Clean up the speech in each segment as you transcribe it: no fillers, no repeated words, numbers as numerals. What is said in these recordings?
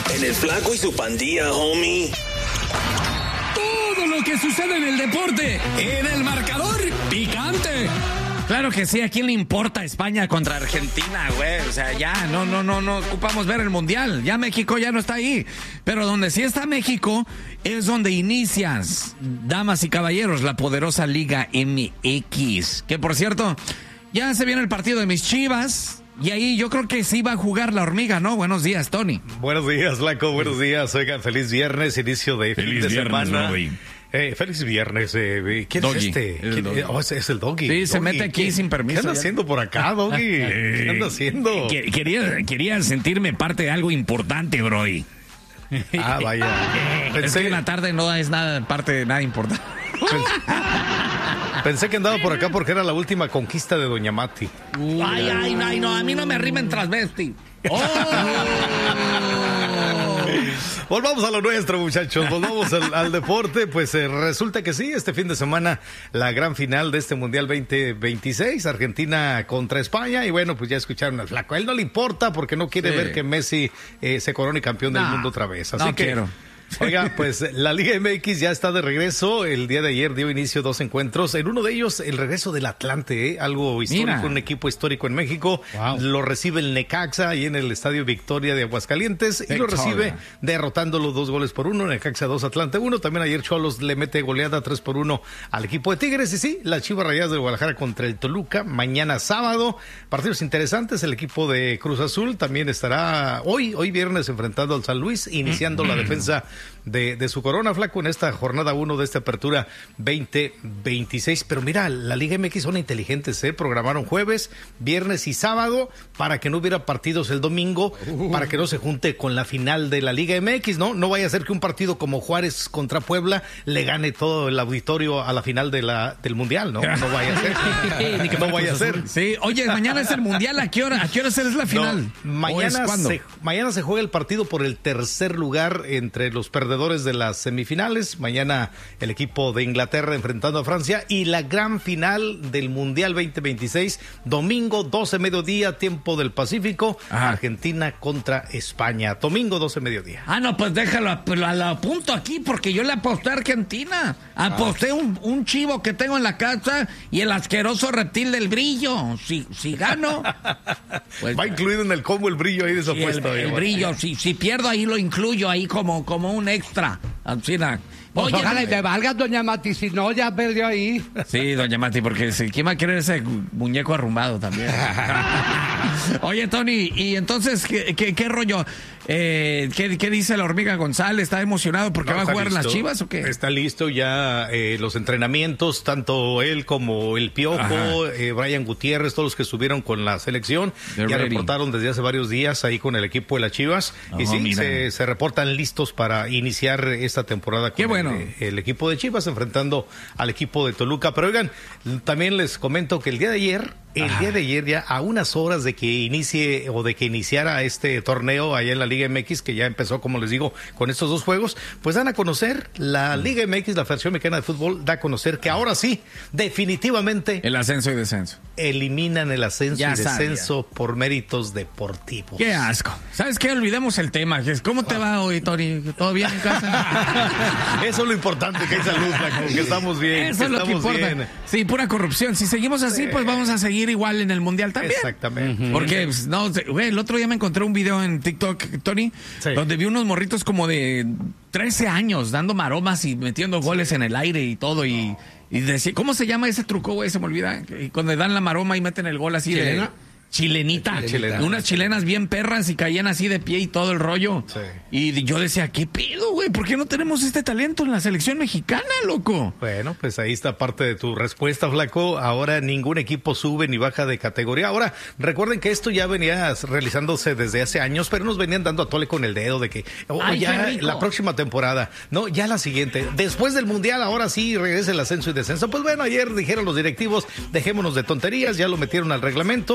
En el Flaco y su pandilla, homie. Todo lo que sucede en el deporte, en el marcador picante. Claro que sí, ¿a quién le importa España contra Argentina, güey? O sea, ya, no ocupamos ver el Mundial. Ya México ya no está ahí. Pero donde sí está México es donde inicias, damas y caballeros, la poderosa Liga MX. Que, por cierto, ya se viene el partido de mis Chivas. Y ahí yo creo que sí va a jugar la hormiga, ¿no? Buenos días, Tony. Buenos días, Flaco. Buenos días. Oigan, feliz viernes, inicio de fin de semana. Feliz viernes. ¿Quién Doggy. es este? Es el Doggy. Sí, se Doggy. mete aquí sin permiso. ¿Qué anda haciendo por acá, Doggy? ¿Qué anda haciendo? Quería sentirme parte de algo importante, bro. Ah, vaya. Es que en la tarde no es nada parte de nada importante. Pensé que andaba por acá porque era la última conquista de Doña Mati. Ay, no, a mí no me rimen transvesti. Volvamos a lo nuestro, muchachos. Volvamos al deporte. Pues resulta que sí, este fin de semana la gran final de este Mundial 2026, Argentina contra España. Y bueno, pues ya escucharon al Flaco. A él no le importa porque no quiere ver que Messi se corone campeón del mundo otra vez. Así que quiero. Oiga, pues la Liga MX ya está de regreso. El día de ayer dio inicio 2 encuentros. En uno de ellos, el regreso del Atlante, algo histórico, un equipo histórico en México. Wow. Lo recibe el Necaxa ahí en el Estadio Victoria de Aguascalientes y lo recibe derrotándolo 2-1. Necaxa 2, Atlante 1. También ayer Xolos le mete goleada 3-1 al equipo de Tigres. Y sí, las Chivas Rayadas de Guadalajara contra el Toluca mañana sábado. Partidos interesantes. El equipo de Cruz Azul también estará hoy viernes enfrentando al San Luis, iniciando la defensa de su corona, Flaco, en esta jornada 1 de esta apertura 2026. Pero mira, la Liga MX son inteligentes, programaron jueves, viernes y sábado para que no hubiera partidos el domingo, para que no se junte con la final de la Liga MX, ¿no? No vaya a ser que un partido como Juárez contra Puebla le gane todo el auditorio a la final del Mundial, ¿no? No vaya a ser. Ni que no vaya a ser. Sí, oye, mañana es el Mundial, ¿a qué hora es la final? No, mañana se juega el partido por el tercer lugar entre los perdedores de las semifinales. Mañana el equipo de Inglaterra enfrentando a Francia y la gran final del Mundial 2026, domingo 12 mediodía, tiempo del Pacífico. Ajá. Argentina contra España, domingo 12 mediodía. No, pues déjalo, lo apunto aquí porque yo le aposté a Argentina. Aposté un chivo que tengo en la casa y el asqueroso reptil del brillo. Si gano, pues va incluido en el combo el brillo ahí de esa apuesta. El brillo, si pierdo ahí lo incluyo ahí como un extra. Oye, ojalá te valga, doña Mati, si no, ya perdió ahí. Sí, doña Mati, porque ¿quién va a querer ese muñeco arrumbado también? Oye, Tony, ¿y entonces qué rollo? ¿Qué dice la hormiga González? ¿Está emocionado porque va a jugar las Chivas o qué? Está listo ya los entrenamientos, tanto él como el Piojo, Brian Gutiérrez, todos los que estuvieron con la selección, ya reportaron desde hace varios días ahí con el equipo de las Chivas. Y sí, se reportan listos para iniciar esta temporada con el equipo de Chivas enfrentando al equipo de Toluca. Pero oigan, también les comento que el día de ayer ya a unas horas de que inicie o de que iniciara este torneo allá en la Liga MX, que ya empezó, como les digo, con estos dos juegos, pues dan a conocer la Liga MX, la Federación Mexicana de Fútbol, da a conocer que ahora sí, definitivamente, el ascenso y descenso. Eliminan el ascenso y descenso por méritos deportivos. ¡Qué asco! ¿Sabes qué? Olvidemos el tema. ¿Cómo te va hoy, Tony? ¿Todo bien en casa? Eso es lo importante, que hay salud, que estamos bien. Eso es lo que importa. Bien. Sí, pura corrupción. Si seguimos así, pues vamos a seguir igual en el Mundial también. Exactamente. Porque, el otro día me encontré un video en TikTok, Tony, donde vi unos morritos como de 13 años dando maromas y metiendo goles en el aire y todo. Y decía, ¿cómo se llama ese truco, güey? Se me olvida. Y cuando dan la maroma y meten el gol así ¿Chilena? Chilenita. Unas chilenas bien perras y caían así de pie y todo el rollo. Sí. Y yo decía, ¿qué pedo, güey? ¿Por qué no tenemos este talento en la selección mexicana, loco? Bueno, pues ahí está parte de tu respuesta, Flaco. Ahora ningún equipo sube ni baja de categoría. Ahora, recuerden que esto ya venía realizándose desde hace años, pero nos venían dando a tole con el dedo de que ya la próxima temporada, no, ya la siguiente. Después del Mundial, ahora sí regresa el ascenso y descenso. Pues bueno, ayer dijeron los directivos, dejémonos de tonterías, ya lo metieron al reglamento.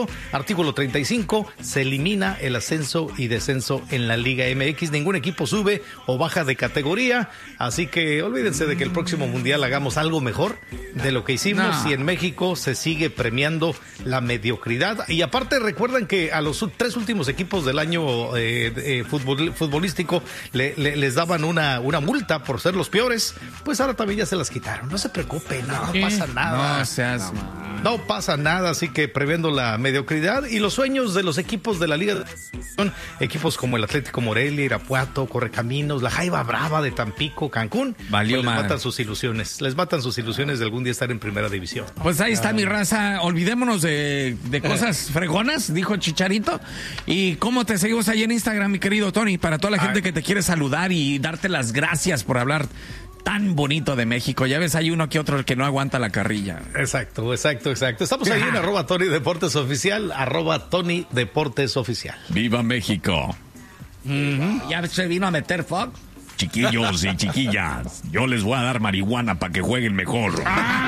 artículo 35, se elimina el ascenso y descenso en la Liga MX. Ningún equipo sube o baja de categoría, así que olvídense de que el próximo mundial hagamos algo mejor de lo que hicimos y en México se sigue premiando la mediocridad. Y aparte recuerdan que a los 3 últimos equipos del año futbolístico les daban una multa por ser los peores, pues ahora también ya se las quitaron. No se preocupen, no pasa nada. No pasa nada, así que previendo la mediocridad y los sueños de los equipos de la Liga, son equipos como el Atlético Morelia, Irapuato, Correcaminos, la Jaiba Brava de Tampico, Cancún, les matan sus ilusiones de algún día estar en primera división. Pues ahí está mi raza, olvidémonos de cosas fregonas, dijo Chicharito. ¿Y cómo te seguimos ahí en Instagram, mi querido Tony? Para toda la gente que te quiere saludar y darte las gracias por hablar tan bonito de México. Ya ves, hay uno que otro que no aguanta la carrilla. Exacto. Estamos ahí en @Tony Deportes Oficial, @Tony Deportes Oficial. ¡Viva México! ¿Ya se vino a meter Fox? Chiquillos y chiquillas, yo les voy a dar marihuana para que jueguen mejor.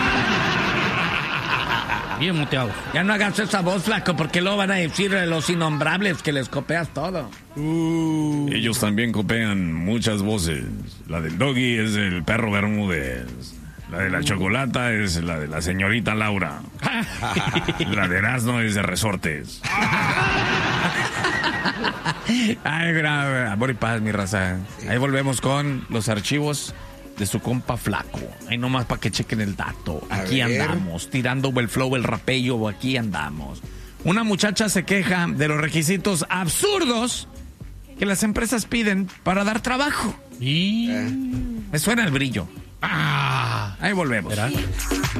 Bien muteado. Ya no hagas esa voz, flaco, porque luego van a decir los innombrables que les copias todo. Ellos también copian muchas voces. La del Doggy es el perro Bermúdez. La de la Chocolata es la de la señorita Laura. La de Erasmo es de Resortes. Ay, grave. Amor y paz, mi raza. Ahí volvemos con los archivos de su compa Flaco. Ahí nomás para que chequen el dato. Aquí andamos, tirando el flow, el rapello, aquí andamos. Una muchacha se queja de los requisitos absurdos que las empresas piden para dar trabajo. Me suena el brillo. Ahí volvemos.